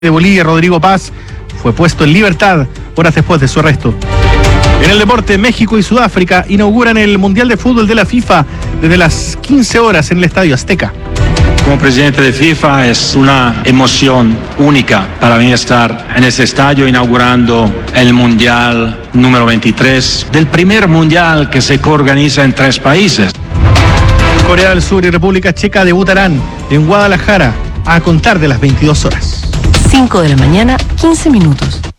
de Bolivia, Rodrigo Paz, fue puesto en libertad horas después de su arresto. En el deporte, México y Sudáfrica inauguran el Mundial de Fútbol de la FIFA desde las 15 horas en el Estadio Azteca. Como presidente de FIFA es una emoción única para mí estar en este estadio inaugurando el Mundial número 23, del primer Mundial que se coorganiza en 3 países. Corea del Sur y República Checa debutarán en Guadalajara a contar de las 22 horas. 5 de la mañana, 15 minutos.